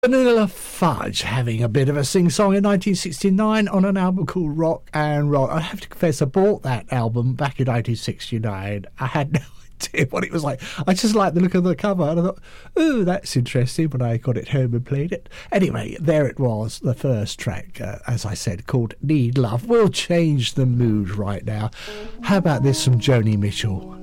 Vanilla Fudge having a bit of a sing-song in 1969 on an album called Rock and Roll. I have to confess, I bought that album back in 1969. I had no idea what it was like. I just liked the look of the cover, and I thought, ooh, that's interesting, when I got it home and played it. Anyway, there it was, the first track, as I said, called Need Love. We'll change the mood right now. How about this from Joni Mitchell?